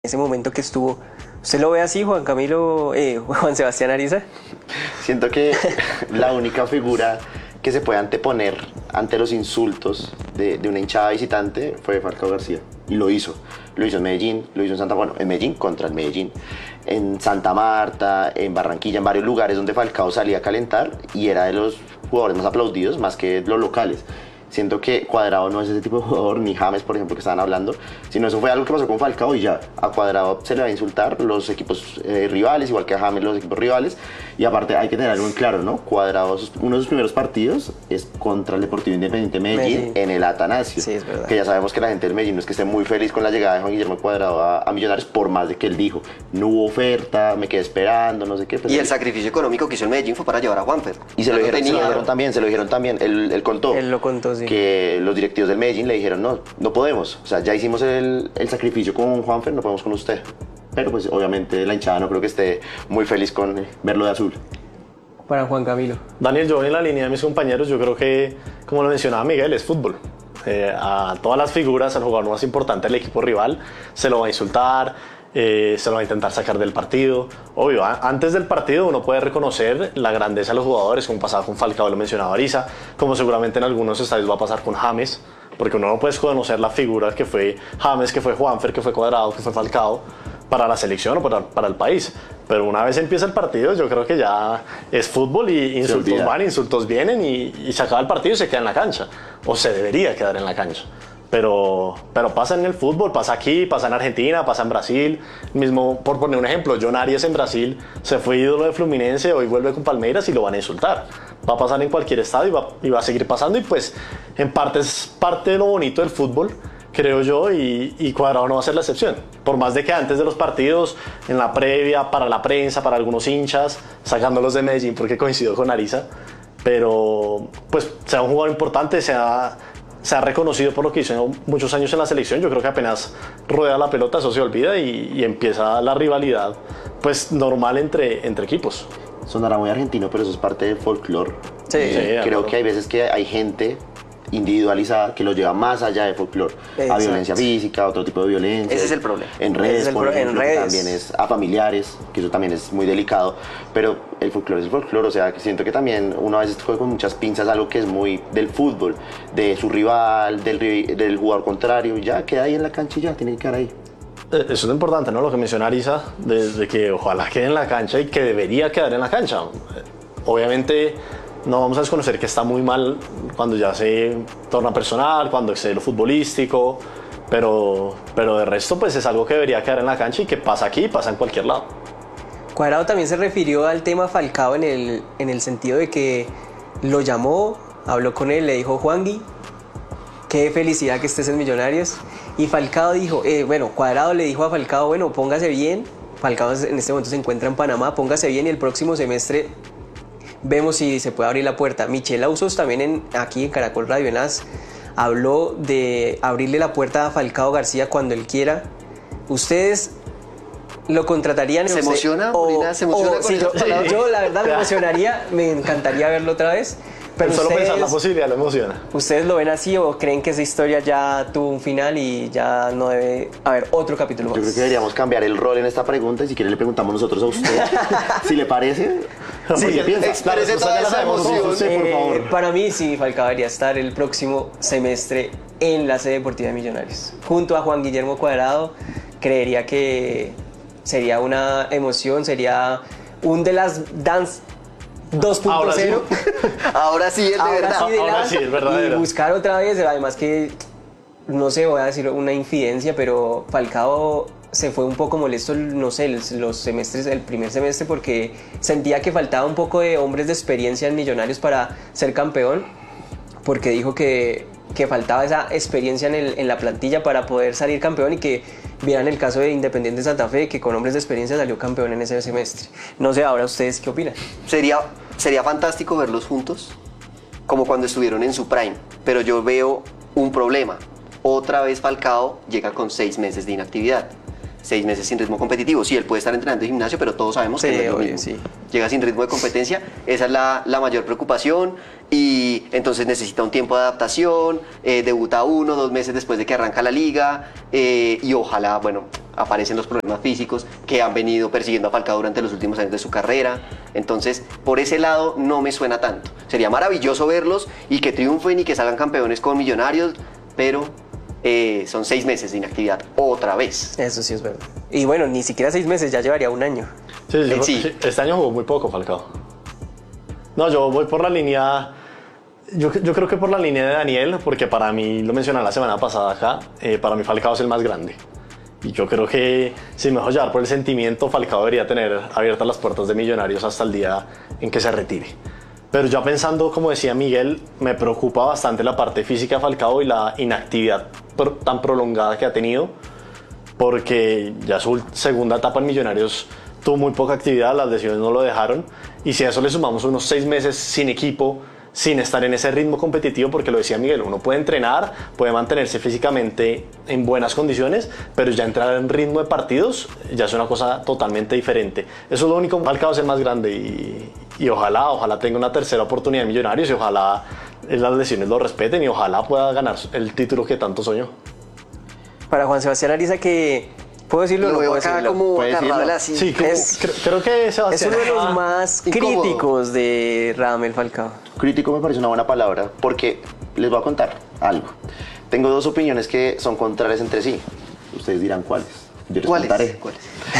ese momento que estuvo. ¿Usted lo ve así, Juan Camilo, Juan Sebastián Ariza? Siento que la única figura que se puede anteponer ante los insultos de una hinchada visitante fue Falcao García. Y lo hizo. Lo hizo en Medellín, lo hizo en en Medellín contra el Medellín, en Santa Marta, en Barranquilla, en varios lugares donde Falcao salía a calentar y era de los jugadores más aplaudidos, más que los locales. Siento que Cuadrado no es ese tipo de jugador, ni James, por ejemplo, que estaban hablando, sino eso fue algo que pasó con Falcao y ya. A Cuadrado se le va a insultar los equipos rivales, igual que a James los equipos rivales. Y aparte hay que tener algo en claro, ¿no? Cuadrado, uno de sus primeros partidos es contra el Deportivo Independiente Medellín en el Atanasio. Sí, es verdad. Que ya sabemos que la gente del Medellín no es que esté muy feliz con la llegada de Juan Guillermo Cuadrado a Millonarios, por más de que él dijo, no hubo oferta, me quedé esperando, no sé qué. Pues y el sacrificio económico que hizo el Medellín fue para llevar a Juanfer. Y se lo dijeron también, él contó. Él lo contó, sí. Que los directivos del Medellín le dijeron, no podemos, o sea, ya hicimos el sacrificio con Juanfer, no podemos con usted. Pero pues obviamente la hinchada no creo que esté muy feliz con verlo de azul. Para Juan Camilo. Daniel, yo en la línea de mis compañeros, yo creo que, como lo mencionaba Miguel, es fútbol. A todas las figuras, al jugador más importante del equipo rival, se lo va a insultar, se lo va a intentar sacar del partido. Obvio, antes del partido uno puede reconocer la grandeza de los jugadores, como pasaba con Falcao, lo mencionaba Ariza, como seguramente en algunos estadios va a pasar con James, porque uno no puede conocer la figura que fue James, que fue Juanfer, que fue Cuadrado, que fue Falcao, para la selección o para el país. Pero una vez empieza el partido, yo creo que ya es fútbol y insultos van, insultos vienen y se acaba el partido y se queda en la cancha. O se debería quedar en la cancha. Pero pasa en el fútbol, pasa aquí, pasa en Argentina, pasa en Brasil. Mismo, por poner un ejemplo, John Arias en Brasil se fue ídolo de Fluminense, hoy vuelve con Palmeiras y lo van a insultar. Va a pasar en cualquier estadio y va a seguir pasando y pues en parte es parte de lo bonito del fútbol, creo yo, y Cuadrado no va a ser la excepción. Por más de que antes de los partidos, en la previa, para la prensa, para algunos hinchas, sacándolos de Medellín porque coincidió con Ariza, pero pues sea un jugador importante, se ha reconocido por lo que hizo muchos años en la selección. Yo creo que apenas rueda la pelota eso se olvida y empieza la rivalidad pues normal entre equipos. Sonará muy argentino, pero eso es parte del folclore. Sí, creo que hay veces que hay gente individualizada que lo lleva más allá de folclore, a violencia física, a otro tipo de violencia. Ese es el problema. En redes, por ejemplo, en redes. también es a familiares, que eso también es muy delicado, pero el folclore es el folclore, o sea, que siento que también uno a veces juega con muchas pinzas algo que es muy del fútbol, de su rival, del jugador contrario, y ya queda ahí en la cancha y ya tiene que quedar ahí. Eso es lo importante, ¿no? Lo que menciona Ariza, de que ojalá quede en la cancha y que debería quedar en la cancha. Obviamente no vamos a desconocer que está muy mal cuando ya se torna personal, cuando excede lo futbolístico, pero de resto pues es algo que debería quedar en la cancha y que pasa aquí y pasa en cualquier lado. Cuadrado también se refirió al tema Falcao en el sentido de que lo llamó, habló con él, le dijo: Juangui, qué felicidad que estés en Millonarios. Y Falcao dijo, Cuadrado le dijo a Falcao, bueno, póngase bien. Falcao en este momento se encuentra en Panamá, póngase bien y el próximo semestre vemos si se puede abrir la puerta. Michel Ausos también aquí en Caracol Radio en AS habló de abrirle la puerta a Falcao García cuando él quiera. ¿Ustedes lo contratarían? ¿Se emociona? ¿Se emociona con eso? Yo la verdad me emocionaría, me encantaría verlo otra vez. Pero solo pensar la posibilidad lo emociona. ¿Ustedes lo ven así o creen que esa historia ya tuvo un final y ya no debe haber otro capítulo más? Yo creo que deberíamos cambiar el rol en esta pregunta y si quiere le preguntamos nosotros a usted si le parece. Sí, ¿Qué piensa? exprese toda esa emoción. Por favor. Para mí sí, Falcao debería estar el próximo semestre en la sede deportiva de Millonarios. Junto a Juan Guillermo Cuadrado, creería que sería una emoción, sería un de las Dance 2.0. Ahora sí, es de verdad. Ahora sí, es verdadero. Y buscar otra vez, además que, no sé, voy a decir una infidencia, pero Falcao se fue un poco molesto, no sé, los semestres, el primer semestre, porque sentía que faltaba un poco de hombres de experiencia en Millonarios para ser campeón, porque dijo que faltaba esa experiencia en la plantilla para poder salir campeón y que vieran el caso de Independiente Santa Fe, que con hombres de experiencia salió campeón en ese semestre. No sé, ahora ustedes qué opinan. Sería fantástico verlos juntos, como cuando estuvieron en su prime, pero yo veo un problema. Otra vez Falcao llega con 6 meses de inactividad, 6 meses sin ritmo competitivo. Sí, él puede estar entrenando en gimnasio, pero todos sabemos que no es lo mismo. Sí. llega sin ritmo de competencia, esa es la mayor preocupación y entonces necesita un tiempo de adaptación, debuta 1 o 2 meses después de que arranca la liga y ojalá, bueno, aparecen los problemas físicos que han venido persiguiendo a Falcao durante los últimos años de su carrera. Entonces, por ese lado no me suena tanto. Sería maravilloso verlos y que triunfen y que salgan campeones con Millonarios, pero son 6 meses de inactividad otra vez. Eso sí es verdad. Y bueno, ni siquiera 6 meses, ya llevaría un año. Sí. Este año jugó muy poco Falcao. No, yo voy por la línea... Yo creo que por la línea de Daniel, porque para mí, lo mencioné la semana pasada acá, para mí Falcao es el más grande. Y yo creo que si me dejo llevar por el sentimiento, Falcao debería tener abiertas las puertas de Millonarios hasta el día en que se retire. Pero ya pensando, como decía Miguel, me preocupa bastante la parte física de Falcao y la inactividad tan prolongada que ha tenido, porque ya su segunda etapa en Millonarios tuvo muy poca actividad, las lesiones no lo dejaron, y si a eso le sumamos unos 6 meses sin equipo, sin estar en ese ritmo competitivo, porque lo decía Miguel, uno puede entrenar, puede mantenerse físicamente en buenas condiciones, pero ya entrar en ritmo de partidos ya es una cosa totalmente diferente. Eso es lo único. Falcao es el más grande y ojalá tenga una tercera oportunidad en Millonarios y ojalá las lesiones lo respeten y ojalá pueda ganar el título que tanto soñó. Para Juan Sebastián Ariza, que puedo decirlo, Lo no veo puedo acá decirlo. como ¿Puede agarrado de la decirlo? cinta. Sí, creo que Es Sebastián uno de los más incómodo. críticos de Radamel Falcao. Crítico me parece una buena palabra porque les voy a contar algo. Tengo 2 opiniones que son contrarias entre sí. Ustedes dirán cuáles. Yo les contaré. ¿Cuáles?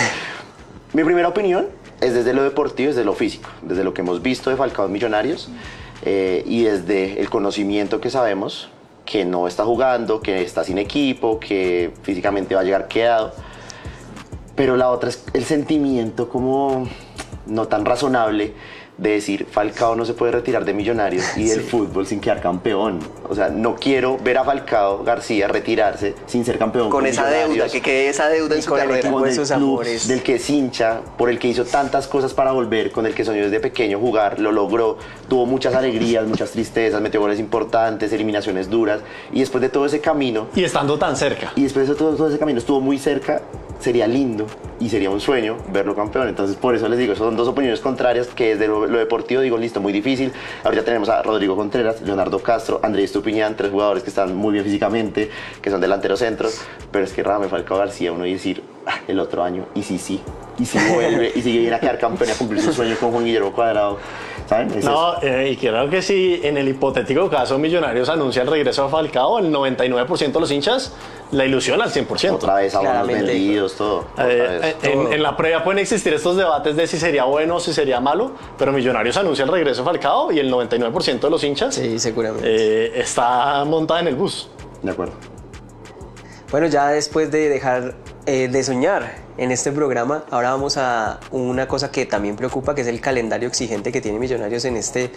Mi primera opinión es desde lo deportivo, desde lo físico, desde lo que hemos visto de Falcao en Millonarios y desde el conocimiento que sabemos que no está jugando, que está sin equipo, que físicamente va a llegar quedado. Pero la otra es el sentimiento como no tan razonable de decir Falcao no se puede retirar de Millonarios y del fútbol sin quedar campeón. O sea, no quiero ver a Falcao García retirarse sin ser campeón Con esa deuda, Millonarios, que quede esa deuda Y en su con el carrera. equipo con de el sus club amores. del que es hincha, por el que hizo tantas cosas para volver, con el que soñó desde pequeño jugar, lo logró, tuvo muchas alegrías, muchas tristezas, metió goles importantes, eliminaciones duras, y después de todo ese camino, y estando tan cerca. y después de todo ese camino estuvo muy cerca, sería lindo y sería un sueño verlo campeón. Entonces por eso les digo, son 2 opiniones contrarias que desde lo deportivo digo, listo, muy difícil. Ahorita tenemos a Rodrigo Contreras, Leonardo Castro, Andrés Estupiñán, 3 jugadores que están muy bien físicamente, que son delanteros centros, pero es que Radamel Falcao García, uno decir el otro año, y sí, y si vuelve, y si viene a quedar campeón y a cumplir su sueño con Juan Guillermo Cuadrado, ¿saben? Es No, y creo que si en el hipotético caso Millonarios anuncia el regreso de Falcao, el 99% de los hinchas la ilusiona al 100%. otra vez abonos Claramente. vendidos, todo. Otra vez. En la previa pueden existir estos debates de si sería bueno o si sería malo, pero Millonarios anuncia el regreso de Falcao y el 99% de los hinchas Sí, seguramente. está montada en el bus. De acuerdo. Bueno, ya después de dejar de soñar en este programa, ahora vamos a una cosa que también preocupa, que es el calendario exigente que tiene Millonarios en este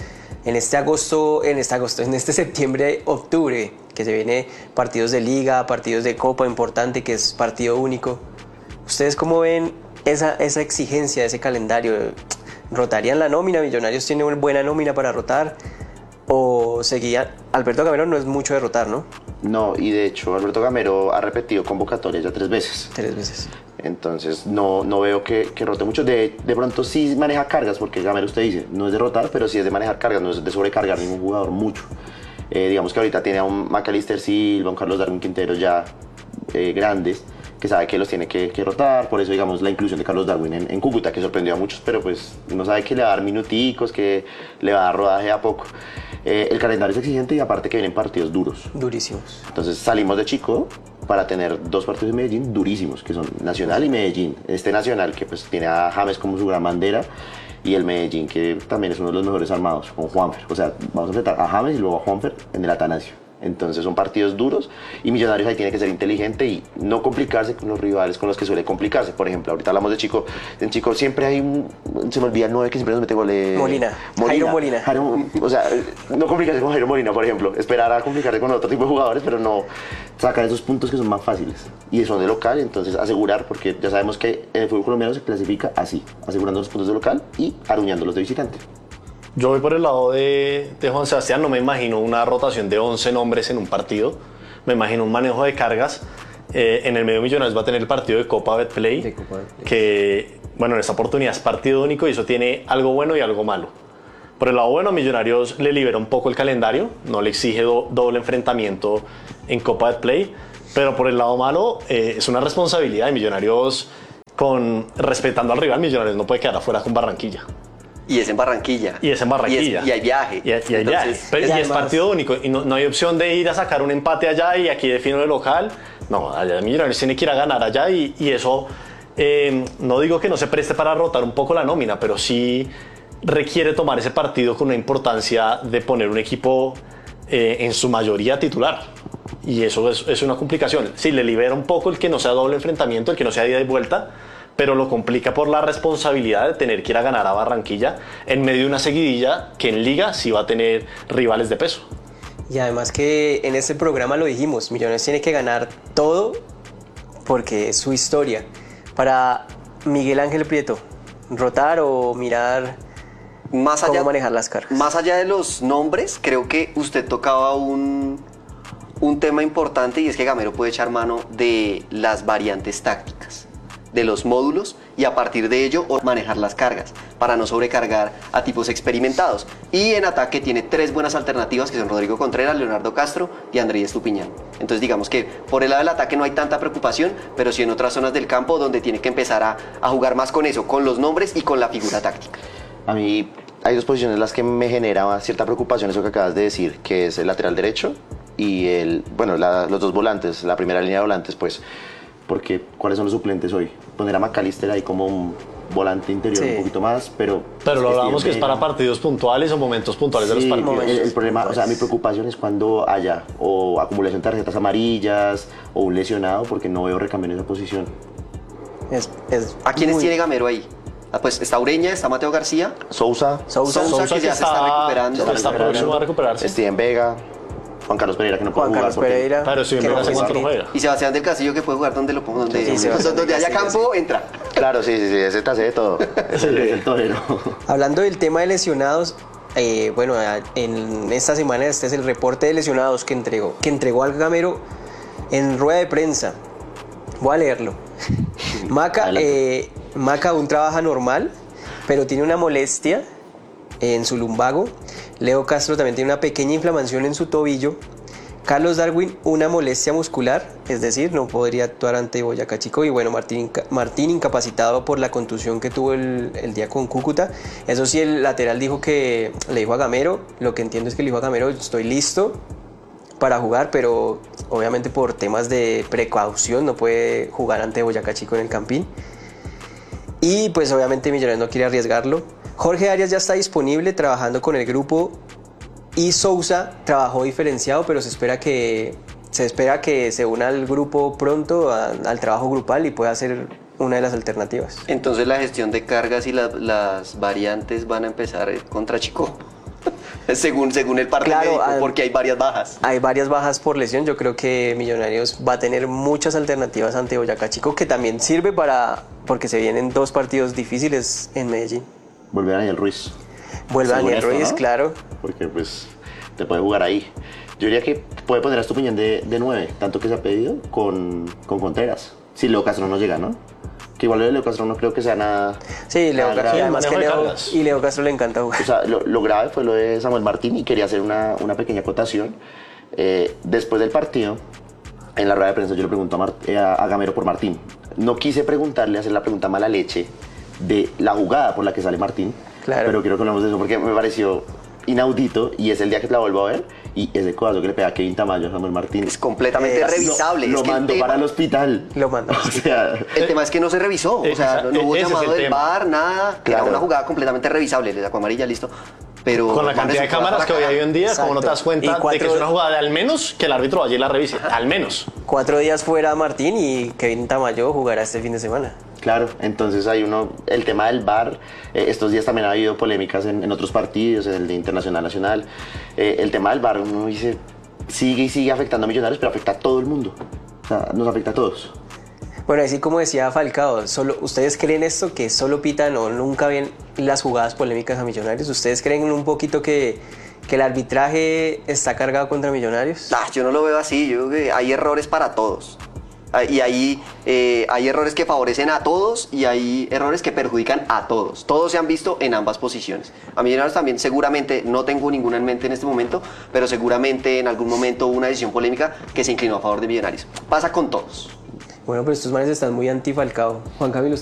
septiembre-octubre, que se viene partidos de liga, partidos de copa importante, que es partido único. ¿Ustedes cómo ven esa exigencia de ese calendario? ¿Rotarían la nómina? ¿Millonarios tiene una buena nómina para rotar? ¿O seguían? Alberto Gamero no es mucho de rotar, ¿no? No, y de hecho Alberto Gamero ha repetido convocatorias ya 3 veces. 3 veces. Entonces no veo que rote mucho. De pronto sí maneja cargas, porque Gamero usted dice, no es de rotar, pero sí es de manejar cargas, no es de sobrecargar ningún jugador mucho. Digamos que ahorita tiene a un Macalister Silva, un Carlos Darwin Quintero ya grandes, que sabe que los tiene que rotar. Por eso, digamos, la inclusión de Carlos Darwin en Cúcuta, que sorprendió a muchos, pero pues uno sabe que le va a dar minuticos, que le va a dar rodaje a poco. El calendario es exigente y aparte que vienen partidos duros. Durísimos. Entonces salimos de Chico para tener 2 partidos en Medellín durísimos, que son Nacional y Medellín. Este Nacional que pues tiene a James como su gran bandera, y el Medellín que también es uno de los mejores armados, con Juanfer. O sea, vamos a enfrentar a James y luego a Juanfer en el Atanasio. Entonces son partidos duros y Millonarios ahí tiene que ser inteligente y no complicarse con los rivales con los que suele complicarse. Por ejemplo, ahorita hablamos de Chico. En Chico siempre hay se me olvida el 9 que siempre nos mete goles. Jairo Molina. O sea, no complicarse con Jairo Molina, por ejemplo. Esperar a complicarse con otro tipo de jugadores, pero no sacar esos puntos que son más fáciles. Y son de local, entonces asegurar, porque ya sabemos que en el fútbol colombiano se clasifica así, asegurando los puntos de local y aruñándolos de visitante. Yo voy por el lado de Juan Sebastián, no me imagino una rotación de 11 nombres en un partido, me imagino un manejo de cargas. En el medio Millonarios va a tener el partido de Copa Betplay, que bueno, en esta oportunidad es partido único y eso tiene algo bueno y algo malo. Por el lado bueno, Millonarios le libera un poco el calendario, no le exige doble enfrentamiento en Copa de Play, pero por el lado malo es una responsabilidad de Millonarios respetando al rival. Millonarios no puede quedar afuera con Barranquilla. Y es en Barranquilla. Y es en Barranquilla. Y hay viaje. Y hay viaje. Pero, y es partido único. Y no hay opción de ir a sacar un empate allá y aquí defino el local. No, allá Millonarios tiene que ir a ganar allá y eso, no digo que no se preste para rotar un poco la nómina, pero sí requiere tomar ese partido con una importancia de poner un equipo en su mayoría titular. Y eso es una complicación. Sí, le libera un poco el que no sea doble enfrentamiento, el que no sea ida y vuelta, pero lo complica por la responsabilidad de tener que ir a ganar a Barranquilla en medio de una seguidilla que en Liga sí va a tener rivales de peso. Y además que en este programa lo dijimos, Millonarios tiene que ganar todo porque es su historia. Para Miguel Ángel Prieto, rotar o mirar cómo manejar las cargas. Más allá de los nombres, creo que usted tocaba un tema importante, y es que Gamero puede echar mano de las variantes tácticas, de los módulos, y a partir de ello manejar las cargas para no sobrecargar a tipos experimentados. Y en ataque tiene 3 buenas alternativas, que son Rodrigo Contreras, Leonardo Castro y Andrés Estupiñán. Entonces digamos que por el lado del ataque no hay tanta preocupación, pero sí en otras zonas del campo donde tiene que empezar a jugar más con eso, con los nombres y con la figura táctica. A mí hay 2 posiciones en las que me genera cierta preocupación eso que acabas de decir, que es el lateral derecho y los 2 volantes, la primera línea de volantes, pues, porque ¿cuáles son los suplentes hoy? Poner a McAllister ahí como un volante interior un poquito más, pero lo hablábamos que es para partidos puntuales o momentos puntuales de los partidos. El problema, o sea, mi preocupación es cuando haya o acumulación de tarjetas amarillas o un lesionado, porque no veo recambio en esa posición. ¿A quiénes tiene Gamero ahí? Pues está Ureña, está Mateo García, Sousa que ya se está recuperando. Está próximo a recuperarse. Steven Vega, Juan Carlos Pereira, que no puede jugar. Pero Steven Vega hace cuánto no juega. Y Sebastián del Castillo, que puede jugar donde lo ponga, donde haya campo, entra. Claro, sí, ese te hace de todo. Es el torero. Hablando del tema de lesionados, bueno, en esta semana este es el reporte de lesionados que entregó al Gamero en rueda de prensa. Voy a leerlo. Maca aún trabaja normal, pero tiene una molestia en su lumbago. Leo Castro también tiene una pequeña inflamación en su tobillo. Carlos Darwin, una molestia muscular, es decir, no podría actuar ante Boyacá Chico. Y bueno, Martín incapacitado por la contusión que tuvo el día con Cúcuta. Eso sí, el lateral le dijo a Gamero, lo que entiendo es que le dijo a Gamero, estoy listo para jugar, pero obviamente por temas de precaución no puede jugar ante Boyacá Chico en el Campín. Y pues obviamente Millonarios no quiere arriesgarlo. Jorge Arias ya está disponible trabajando con el grupo, y Sousa trabajó diferenciado, pero se espera que se una al grupo pronto, al trabajo grupal, y pueda ser una de las alternativas. Entonces la gestión de cargas y las variantes van a empezar contra Chico. según el parte médico, porque hay varias bajas. Hay varias bajas por lesión. Yo creo que Millonarios va a tener muchas alternativas ante Boyacá Chico, que también sirve porque se vienen 2 partidos difíciles en Medellín. Vuelve Daniel Ruiz. Daniel Ruiz, ¿no? Claro. Porque pues te puede jugar ahí. Yo diría que puede poner a Estupiñán de 9, tanto que se ha pedido, con Contreras. Si Leo Castro no llega, ¿no? Que igual lo de Leo Castro no creo que sea nada. Sí, Leo Castro, además que Leo Castro le encanta jugar. O sea, lo grave fue lo de Samuel Martín, y quería hacer una pequeña acotación. Después del partido, en la rueda de prensa, yo le pregunto a Gamero por Martín. No quise hacer la pregunta mala leche de la jugada por la que sale Martín. Claro. Pero quiero que hablemos de eso porque me pareció inaudito, y es el día que la vuelvo a ver, y ese codazo que le pega a Kevin Tamayo a Samuel Martín es completamente revisable. Lo mandó para el hospital. Lo mandó. O sea, el tema es que no se revisó, o sea, no hubo llamado del VAR, nada. Claro. Era una jugada completamente revisable, le sacó amarilla, listo. Pero con la cantidad de cámaras que hoy en día, como no te das cuenta de que es una jugada de al menos que el árbitro vaya y la revise, al menos. 4 días fuera Martín, y Kevin Tamayo jugará este fin de semana. Claro, entonces hay el tema del VAR, estos días también ha habido polémicas en otros partidos, en el de Internacional, Nacional. El tema del VAR, uno dice, sigue afectando a Millonarios, pero afecta a todo el mundo. O sea, nos afecta a todos. Bueno, así como decía Falcao, ¿ustedes creen esto, que solo pitan o nunca ven las jugadas polémicas a Millonarios? ¿Ustedes creen un poquito que el arbitraje está cargado contra Millonarios? Yo no lo veo así, yo creo que hay errores para todos. Y ahí hay errores que favorecen a todos y hay errores que perjudican a todos. Todos se han visto en ambas posiciones. A Millonarios también seguramente, no tengo ninguna en mente en este momento, pero seguramente en algún momento hubo una decisión polémica que se inclinó a favor de Millonarios. Pasa con todos. Bueno, pero estos manes están muy anti-Falcao. Juan Camilo,